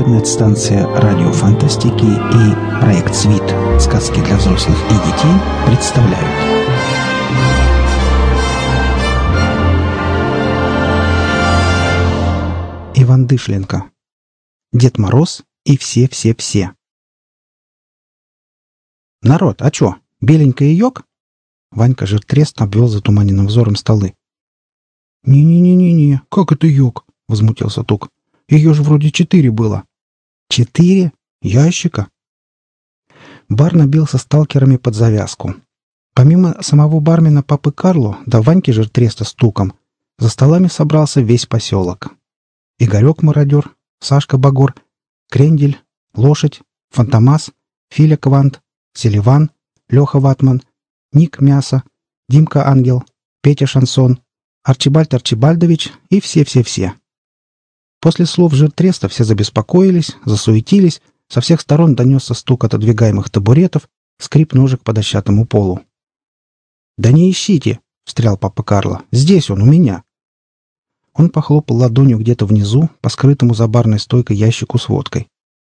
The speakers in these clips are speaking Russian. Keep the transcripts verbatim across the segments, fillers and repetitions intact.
Интернет-станция радиофантастики и проект «Свит. Сказки для взрослых и детей» представляют. Иван Дышленко. Дед Мороз и все-все-все. «Народ, а чё, беленькая йог?» Ванька жиртрест обвел затуманенным взором столы. «Не-не-не-не-не, как это йог?» — возмутился Тук. «Ее же вроде четыре было». «Четыре? Ящика?» Бар набился сталкерами под завязку. Помимо самого бармена Папы Карло да Ваньки жиртреста с Туком, за столами собрался весь поселок. Игорек-мародер, Сашка Багор, Крендель, Лошадь, Фантомас, Филя Квант, Селиван, Леха Ватман, Ник Мясо, Димка Ангел, Петя Шансон, Арчибальд Арчибальдович и все-все-все. После слов жиртреста все забеспокоились, засуетились, со всех сторон донесся стук отодвигаемых табуретов, скрип ножек по дощатому полу. «Да не ищите!» — встрял Папа Карло. «Здесь он, у меня!» Он похлопал ладонью где-то внизу, по скрытому за барной стойкой ящику с водкой.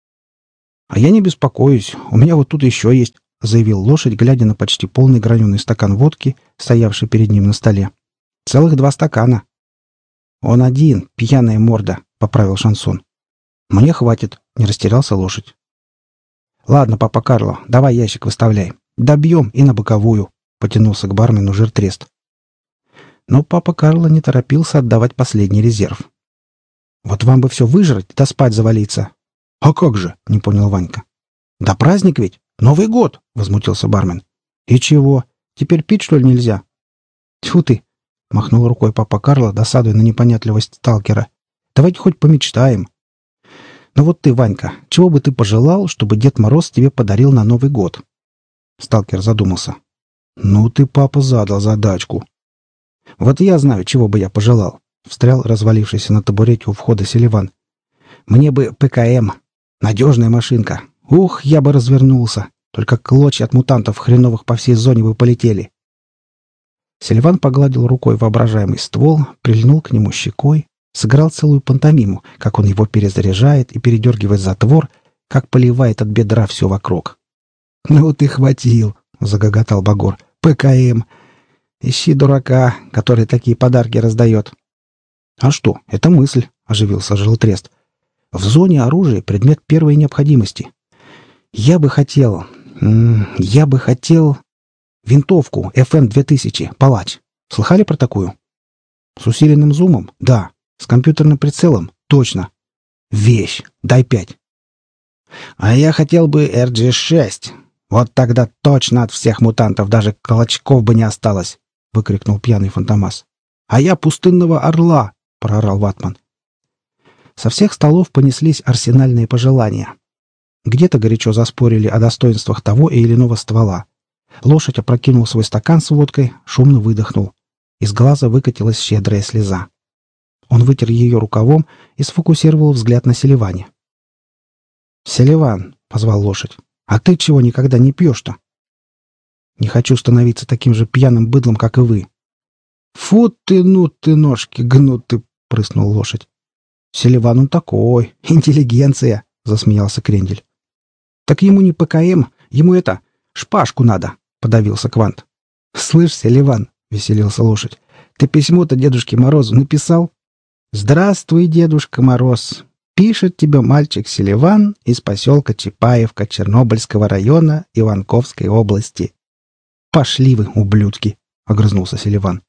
«А я не беспокоюсь, у меня вот тут еще есть», — заявил Лошадь, глядя на почти полный граненый стакан водки, стоявший перед ним на столе. «Целых два стакана». «Он один, пьяная морда», — поправил Шансон. «Мне хватит», — не растерялся Лошадь. «Ладно, Папа Карло, давай ящик выставляй. Добьем и на боковую», — потянулся к бармену жиртрест. Но Папа Карло не торопился отдавать последний резерв. «Вот вам бы все выжрать, да спать завалиться». «А как же?» — не понял Ванька. «Да праздник ведь! Новый год!» — возмутился бармен. «И чего? Теперь пить, что ли, нельзя?» «Тьфу ты!» — махнул рукой Папа Карло, досадуя на непонятливость сталкера. «Давайте хоть помечтаем. Ну вот ты, Ванька, чего бы ты пожелал, чтобы Дед Мороз тебе подарил на Новый год?» Сталкер задумался. «Ну ты, папа, задал задачку». «Вот я знаю, чего бы я пожелал», — встрял развалившийся на табурете у входа Селиван. «Мне бы ПКМ. Надежная машинка. Ух, я бы развернулся. Только клочья от мутантов хреновых по всей зоне бы полетели». Селиван погладил рукой воображаемый ствол, прильнул к нему щекой, сыграл целую пантомиму, как он его перезаряжает и передергивает затвор, как поливает от бедра все вокруг. «Ну ты хватил!» — загоготал Багор. «ПКМ! Ищи дурака, который такие подарки раздает». «А что, это мысль», — оживился Желтрест. «В зоне оружие — предмет первой необходимости. Я бы хотел... Я бы хотел... Винтовку эф эм две тысячи, палач. Слыхали про такую?» «С усиленным зумом? Да. С компьютерным прицелом? Точно. Вещь. Дай пять». «А я хотел бы эр джи шесть. Вот тогда точно от всех мутантов даже клочков бы не осталось», — выкрикнул пьяный Фантомас. «А я пустынного орла», — проорал Ватман. Со всех столов понеслись арсенальные пожелания. Где-то горячо заспорили о достоинствах того или иного ствола. Лошадь опрокинул свой стакан с водкой, шумно выдохнул. Из глаза выкатилась щедрая слеза. Он вытер ее рукавом и сфокусировал взгляд на Селиване. «Селиван», — позвал Лошадь, — «а ты чего никогда не пьешь-то?» «Не хочу становиться таким же пьяным быдлом, как и вы». «Фу ты, ну ты, ножки гнуты!» — прыснул Лошадь. «Селиван он такой, интеллигенция!» — засмеялся Крендель. «Так ему не ПКМ, ему это, шпажку надо!» — подавился Квант. «Слышь, Селиван!» — веселился Лошадь. «Ты письмо-то Дедушке Морозу написал?» «Здравствуй, Дедушка Мороз! Пишет тебе мальчик Селиван из поселка Чапаевка Чернобыльского района Иванковской области». «Пошли вы, ублюдки!» — огрызнулся Селиван.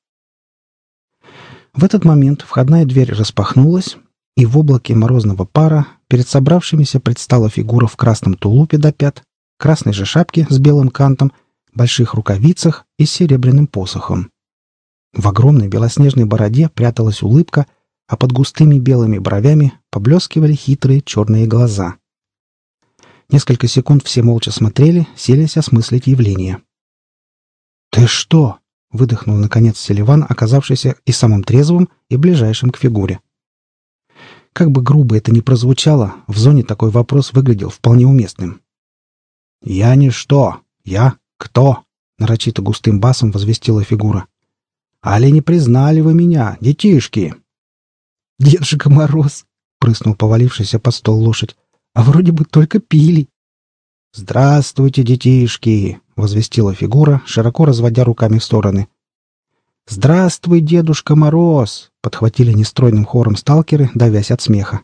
В этот момент входная дверь распахнулась, и в облаке морозного пара перед собравшимися предстала фигура в красном тулупе до пят, красной же шапке с белым кантом, больших рукавицах и с серебряным посохом. В огромной белоснежной бороде пряталась улыбка, а под густыми белыми бровями поблескивали хитрые черные глаза. Несколько секунд все молча смотрели, селись осмыслить явление. «Ты что?» — выдохнул, наконец, Селиван, оказавшийся и самым трезвым, и ближайшим к фигуре. Как бы грубо это ни прозвучало, в зоне такой вопрос выглядел вполне уместным. «Я ничто. Я кто?» — нарочито густым басом возвестила фигура. «Али не признали вы меня, детишки?» «Дедушка Мороз!» — прыснул повалившийся под стол Лошадь. А вроде бы только пили». «Здравствуйте, детишки!» — возвестила фигура, широко разводя руками в стороны. «Здравствуй, Дедушка Мороз!» — подхватили нестройным хором сталкеры, давясь от смеха.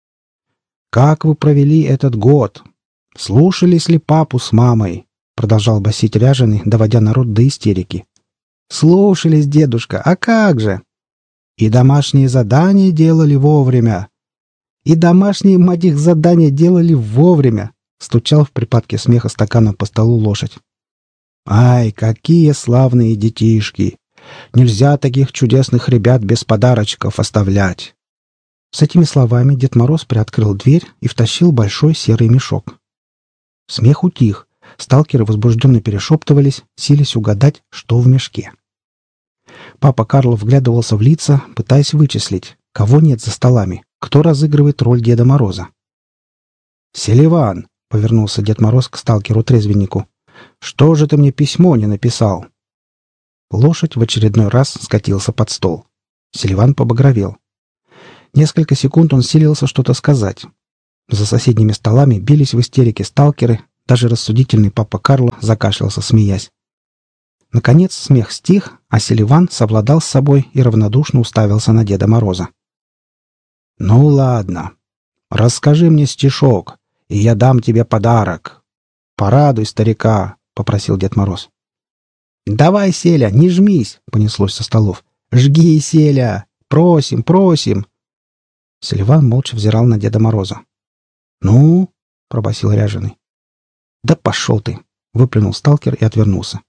«Как вы провели этот год? Слушались ли папу с мамой?» — продолжал басить Ряженый, доводя народ до истерики. «Слушались, дедушка, а как же? И домашние задания делали вовремя. И домашние, мать их, задания делали вовремя!» — стучал в припадке смеха стаканом по столу лошадь. «Ай, какие славные детишки! Нельзя таких чудесных ребят без подарочков оставлять!» С этими словами Дед Мороз приоткрыл дверь и втащил большой серый мешок. Смех утих. Сталкеры возбужденно перешептывались, сились угадать, что в мешке. Папа Карло вглядывался в лица, пытаясь вычислить, кого нет за столами, кто разыгрывает роль Деда Мороза. «Селиван!» — повернулся Дед Мороз к сталкеру-трезвеннику. «Что же ты мне письмо не написал?» Лошадь в очередной раз скатился под стол. Селиван побагровел. Несколько секунд он силился что-то сказать. За соседними столами бились в истерике сталкеры, даже рассудительный папа Карло закашлялся, смеясь. Наконец смех стих, а Селиван совладал с собой и равнодушно уставился на Деда Мороза. «Ну ладно, расскажи мне стишок, и я дам тебе подарок. Порадуй старика», — попросил Дед Мороз. «Давай, Селя, не жмись», — понеслось со столов. «Жги, Селя! Просим, просим!» Селиван молча взирал на Деда Мороза. «Ну?» — пробасил Ряженый. «Да пошел ты!» — выплюнул сталкер и отвернулся.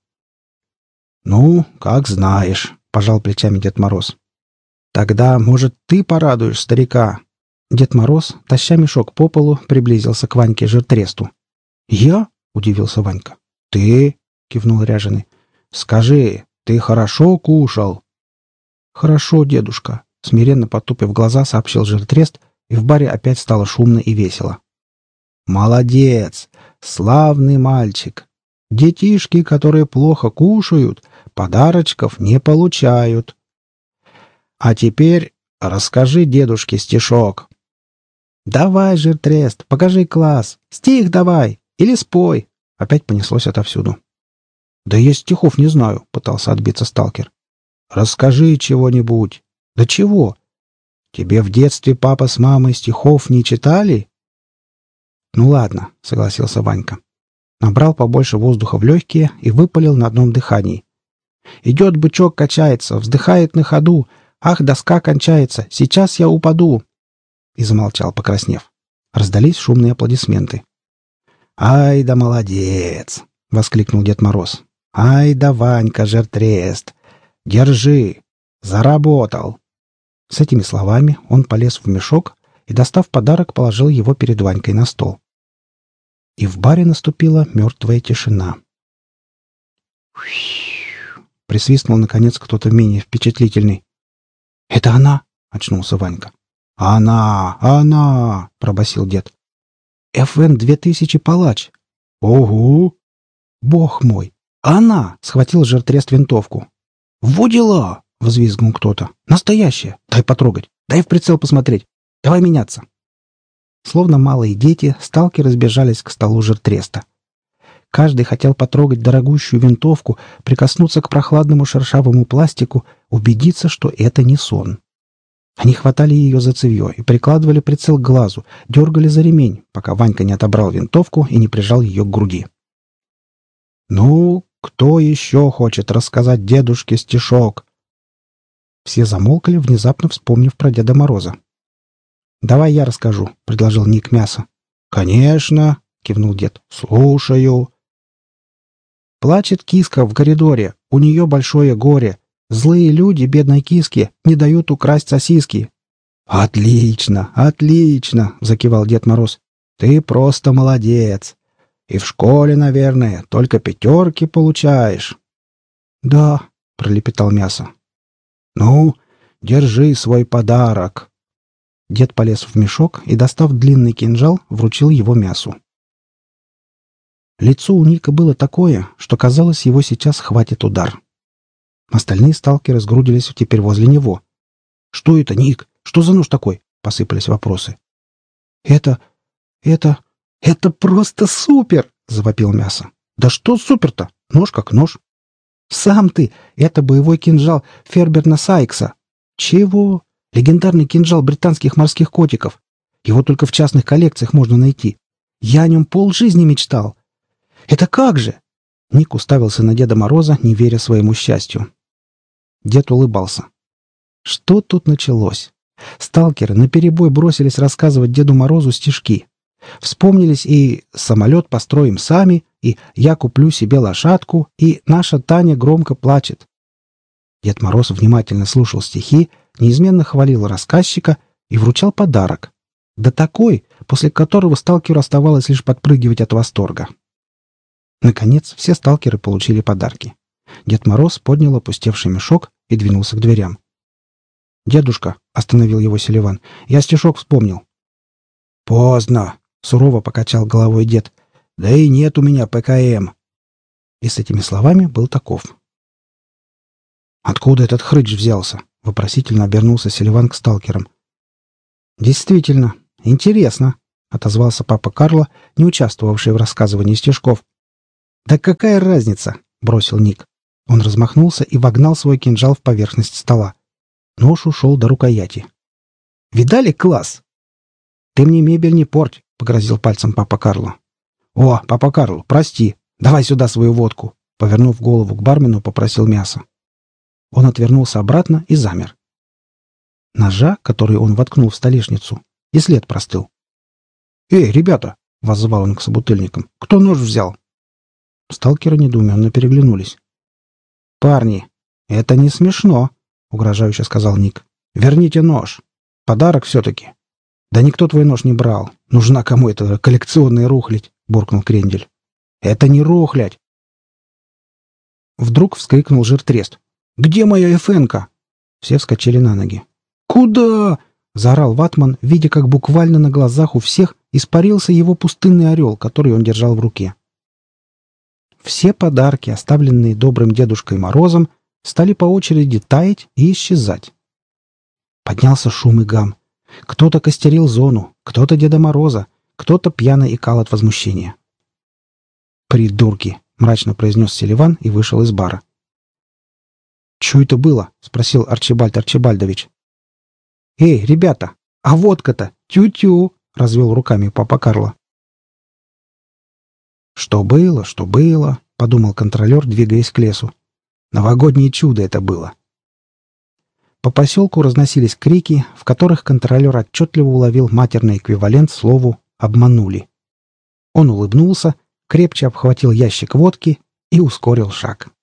«Ну, как знаешь», — пожал плечами Дед Мороз. «Тогда, может, ты порадуешь старика?» Дед Мороз, таща мешок по полу, приблизился к Ваньке Жиртресту. «Я?» — удивился Ванька. «Ты?» — кивнул Ряженый. «Скажи, ты хорошо кушал?» «Хорошо, дедушка», — смиренно потупив глаза, сообщил Жиртрест, и в баре опять стало шумно и весело. «Молодец! Славный мальчик! Детишки, которые плохо кушают, подарочков не получают. А теперь расскажи дедушке стишок». «Давай, Жиртрест, покажи класс! Стих давай! Или спой!» Опять понеслось отовсюду. «Да я стихов не знаю», — пытался отбиться сталкер. «Расскажи чего-нибудь». «Да чего? Тебе в детстве папа с мамой стихов не читали?» «Ну ладно», — согласился Ванька. Набрал побольше воздуха в легкие и выпалил на одном дыхании. «Идет бычок, качается, вздыхает на ходу. Ах, доска кончается, сейчас я упаду!» И замолчал, покраснев. Раздались шумные аплодисменты. «Ай да молодец!» — воскликнул Дед Мороз. «Ай да Ванька Жиртрест! Держи! Заработал!» С этими словами он полез в мешок и, достав подарок, положил его перед Ванькой на стол. И в баре наступила мертвая тишина. Присвистнул, наконец, кто-то менее впечатлительный. «Это она!» — очнулся Ванька. «Она! Она!» — пробасил дед. «эф эн две тысячи палач!» «Ого!» «Бог мой! Она!» — схватил Жиртрест винтовку. «Во дела!» — взвизгнул кто-то. «Настоящая! Дай потрогать! Дай в прицел посмотреть! Давай меняться!» Словно малые дети, сталкеры сбежались к столу Жиртреста. Каждый хотел потрогать дорогущую винтовку, прикоснуться к прохладному шершавому пластику, убедиться, что это не сон. Они хватали ее за цевье и прикладывали прицел к глазу, дергали за ремень, пока Ванька не отобрал винтовку и не прижал ее к груди. «Ну, кто еще хочет рассказать дедушке стишок?» Все замолкли, внезапно вспомнив про Деда Мороза. «Давай я расскажу», — предложил Ник Мясо. «Конечно», — кивнул дед. «Слушаю». Плачет киска в коридоре, у нее большое горе. Злые люди бедной киске не дают украсть сосиски. «Отлично, отлично!» — закивал Дед Мороз. «Ты просто молодец. И в школе, наверное, только пятерки получаешь». «Да», — пролепетал Мясо. «Ну, держи свой подарок». Дед полез в мешок и, достав длинный кинжал, вручил его Мясу. Лицо у Ника было такое, что, казалось, его сейчас хватит удар. Остальные сталкеры сгрудились теперь возле него. «Что это, Ник? Что за нож такой?» — посыпались вопросы. «Это... Это... это просто супер!» — завопил Мясо. «Да что супер-то? Нож как нож». «Сам ты! Это боевой кинжал Ферберна Сайкса». «Чего?» «Легендарный кинжал британских морских котиков. Его только в частных коллекциях можно найти. Я о нем полжизни мечтал». «Это как же?» Ник уставился на Деда Мороза, не веря своему счастью. Дед улыбался. Что тут началось? Сталкеры наперебой бросились рассказывать Деду Морозу стишки. Вспомнились и «Самолет построим сами», и «Я куплю себе лошадку», и «Наша Таня громко плачет». Дед Мороз внимательно слушал стихи, неизменно хвалил рассказчика и вручал подарок. Да такой, после которого сталкеру оставалось лишь подпрыгивать от восторга. Наконец, все сталкеры получили подарки. Дед Мороз поднял опустевший мешок и двинулся к дверям. «Дедушка», — остановил его Селиван, — «я стишок вспомнил». «Поздно», — сурово покачал головой дед. «Да и нет у меня ПКМ». И с этими словами был таков. «Откуда этот хрыч взялся?» — вопросительно обернулся Селиван к сталкерам. «Действительно, интересно», — отозвался папа Карло, не участвовавший в рассказывании стишков. «Да какая разница?» — бросил Ник. Он размахнулся и вогнал свой кинжал в поверхность стола. Нож ушел до рукояти. «Видали класс?» «Ты мне мебель не порть», — погрозил пальцем папа Карло. «О, папа Карло, прости. Давай сюда свою водку», — повернув голову к бармену, попросил Мясо. Он отвернулся обратно и замер. Ножа, который он воткнул в столешницу, и след простыл. «Эй, ребята!» — воззвал он к собутыльникам. «Кто нож взял?» Сталкеры недоуменно переглянулись. «Парни, это не смешно», — угрожающе сказал Ник. «Верните нож. Подарок все-таки». «Да никто твой нож не брал. Нужна кому эта коллекционная рухлядь», — буркнул Крендель. «Это не рухлядь!» Вдруг вскрикнул Жиртрест. «Где моя эфенка?» Все вскочили на ноги. «Куда?» — заорал ватман, видя, как буквально на глазах у всех испарился его пустынный орел, который он держал в руке. Все подарки, оставленные добрым Дедушкой Морозом, стали по очереди таять и исчезать. Поднялся шум и гам. Кто-то костерил Зону, кто-то Деда Мороза, кто-то пьяно икал от возмущения. «Придурки!» — мрачно произнес Селиван и вышел из бара. «Чё это было?» — спросил Арчибальд Арчибальдович. «Эй, ребята, а водка-то? Тю-тю!» — развел руками папа Карло. «Что было, что было?» — подумал контролер, двигаясь к лесу. «Новогоднее чудо это было!» По поселку разносились крики, в которых контролер отчетливо уловил матерный эквивалент слову «обманули». Он улыбнулся, крепче обхватил ящик водки и ускорил шаг.